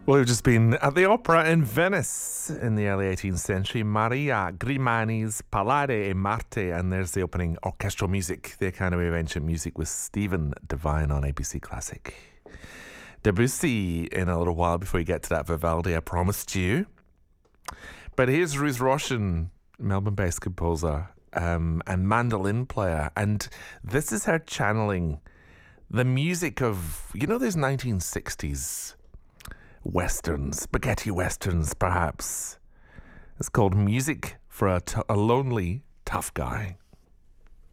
Well, we've just been at the opera in Venice in the early 18th century. Maria Grimani's Parlare e Marte, and there's the opening orchestral music, the Academy of Ancient Music with Stephen Devine on ABC Classic. Debussy in a little while before you get to that Vivaldi I promised you. But here's Ruth Roshan, Melbourne-based composer and mandolin player, and this is her channeling the music of, you know, those 1960s westerns, spaghetti westerns perhaps. It's called Music for a Lonely Tough Guy.